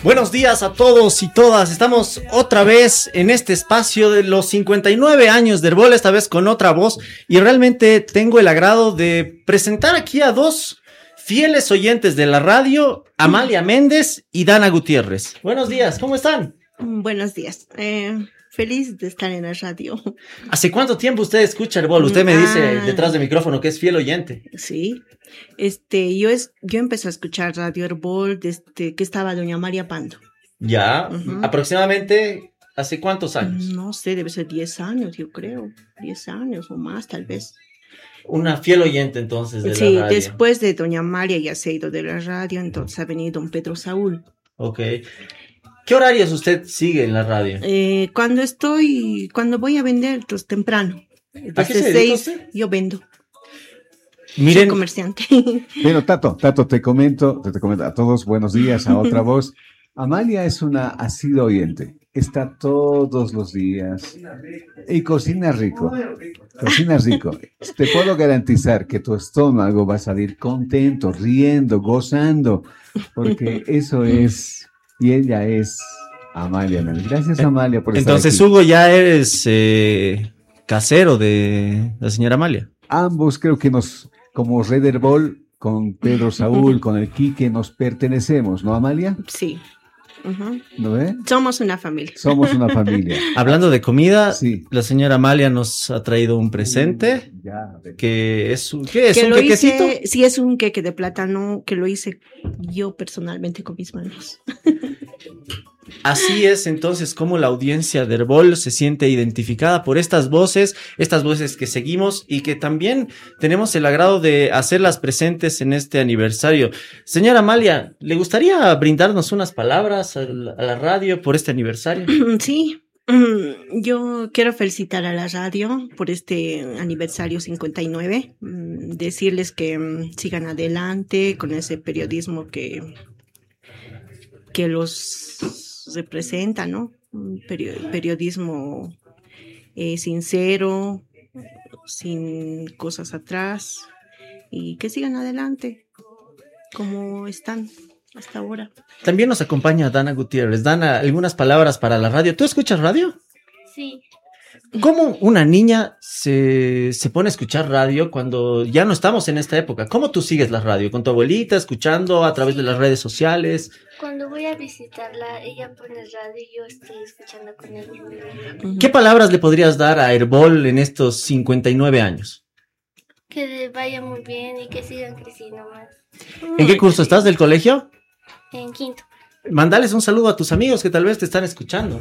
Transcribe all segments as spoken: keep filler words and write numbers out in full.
Buenos días a todos y todas. Estamos otra vez en este espacio de los cincuenta y nueve años de Herbol, esta vez con otra voz. Y realmente tengo el agrado de presentar aquí a dos fieles oyentes de la radio, Amalia Méndez y Dana Gutiérrez. Buenos días, ¿cómo están? Buenos días. Eh, feliz de estar en la radio. ¿Hace cuánto tiempo usted escucha Herbol? Usted me dice ah, detrás del micrófono que es fiel oyente. Sí. Este, yo es, yo empecé a escuchar Radio Herbol desde que estaba doña María Pando. Ya, uh-huh. Aproximadamente, ¿hace cuántos años? No sé, debe ser diez años, yo creo. diez años o más, tal vez. Una fiel oyente, entonces, de sí, la radio. Sí, después de doña María ya se ha ido de la radio, entonces ha venido don Pedro Saúl. Ok. ¿Qué horarios usted sigue en la radio? Eh, cuando estoy, cuando voy a vender, entonces temprano. ¿A qué se dedica usted? Yo vendo. Miren, soy comerciante. Bueno, Tato, Tato, te comento, te, te comento a todos, buenos días, a otra voz. Amalia es una asida oyente, está todos los días y cocina rico, cocina rico. Te puedo garantizar que tu estómago va a salir contento, riendo, gozando, porque eso es, y ella es Amalia. Gracias, Amalia, por estar Entonces, aquí. Hugo, ya eres eh, casero de la señora Amalia. Ambos creo que nos, como Red Herbol, con Pedro Saúl, con el Quique, nos pertenecemos, ¿no, Amalia? Sí. Uh-huh. ¿No ve? Somos una familia. Somos una familia. Hablando de comida, sí. La señora Amalia nos ha traído un presente. Uh, ya, que es un, ¿qué es? Que ¿Un lo quequecito? Hice, sí, es un queque de plátano que lo hice yo personalmente con mis manos. Así es entonces como la audiencia de Herbol se siente identificada por estas voces, estas voces que seguimos y que también tenemos el agrado de hacerlas presentes en este aniversario. Señora Amalia, ¿le gustaría brindarnos unas palabras a la, a la radio por este aniversario? Sí, yo quiero felicitar a la radio por este aniversario cincuenta y nueve, decirles que sigan adelante con ese periodismo que, que los representa, ¿no? Un peri- periodismo eh, sincero, sin cosas atrás, y que sigan adelante como están hasta ahora. También nos acompaña Dana Gutiérrez. Dana, algunas palabras para la radio. ¿Tú escuchas radio? Sí. ¿Cómo una niña se, se pone a escuchar radio cuando ya no estamos en esta época? ¿Cómo tú sigues la radio? ¿Con tu abuelita, escuchando a través de las redes sociales? Cuando voy a visitarla, ella pone radio y yo estoy escuchando con ella. Uh-huh. ¿Qué palabras le podrías dar a Herbol en estos cincuenta y nueve años? Que vaya muy bien y que sigan creciendo más. ¿En qué curso estás del colegio? En quinto. Mándales un saludo a tus amigos que tal vez te están escuchando.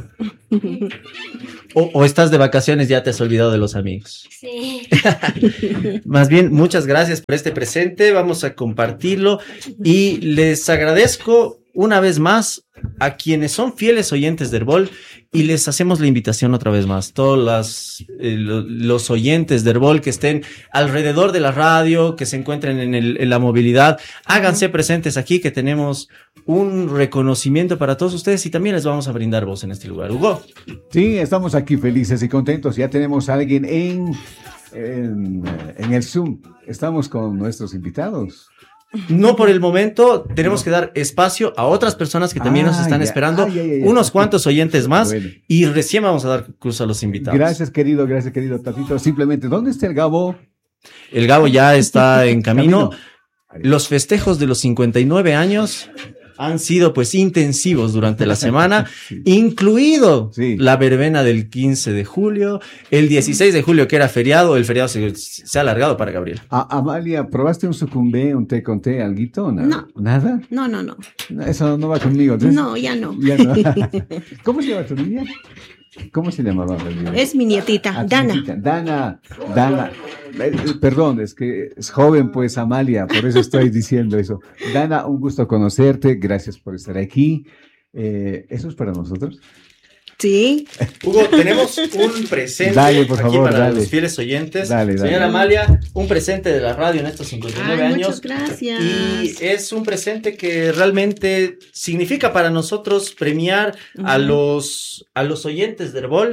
O, o estás de vacaciones, ya te has olvidado de los amigos. Sí. Más bien, muchas gracias por este presente. Vamos a compartirlo y les agradezco una vez más a quienes son fieles oyentes de Herbol y les hacemos la invitación otra vez más. Todos las, eh, los oyentes de Herbol que estén alrededor de la radio, que se encuentren en, el, en la movilidad, háganse presentes aquí que tenemos un reconocimiento para todos ustedes y también les vamos a brindar voz en este lugar. Hugo. Sí, estamos aquí felices y contentos. Ya tenemos a alguien en, en, en el Zoom. Estamos con nuestros invitados. No por el momento, tenemos que dar espacio a otras personas que también ah, nos están ya, esperando, ay, ay, ay, unos cuantos oyentes más, bueno. Y recién vamos a dar curso a los invitados. Gracias, querido, gracias, querido Tatito. Simplemente, ¿dónde está el Gabo? El Gabo ya está en camino. Los festejos de los cincuenta y nueve años han sido pues intensivos durante la semana, sí. Incluido sí. La verbena del quince de julio, el dieciséis de julio que era feriado, el feriado se, se ha alargado para Gabriela. A, Amalia, ¿probaste un sucumbé, un té con té, alguito? No. no. ¿Nada? No, no, no. Eso no va conmigo. Entonces, no, ya no. Ya no. ¿Cómo se llama tu niña? ¿Cómo se llamaba? Es mi nietita, ah, Dana. Nietita. Dana, Dana. Eh, perdón, es que es joven, pues, Amalia, por eso estoy diciendo eso. Dana, un gusto conocerte, gracias por estar aquí. Eh, ¿Eso es para nosotros? Sí. Hugo, tenemos un presente dale, por aquí favor, para dale. los fieles oyentes. Dale, dale. Señora Amalia, un presente de la radio en estos cincuenta y nueve Ay, años. Muchas gracias. Y es un presente que realmente significa para nosotros premiar uh-huh. a los a los oyentes de Herbol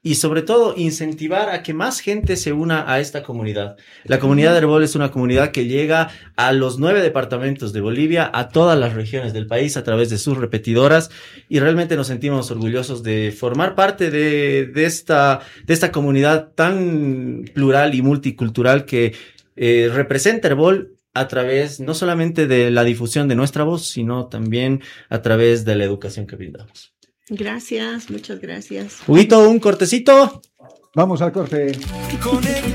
y sobre todo incentivar a que más gente se una a esta comunidad. La comunidad de Herbol es una comunidad que llega a los nueve departamentos de Bolivia, a todas las regiones del país a través de sus repetidoras, y realmente nos sentimos orgullosos de formar parte de, de, esta, de esta comunidad tan plural y multicultural que eh, representa Herbol a través no solamente de la difusión de nuestra voz, sino también a través de la educación que brindamos. Gracias, muchas gracias. Huguito, un cortecito. Vamos al corte.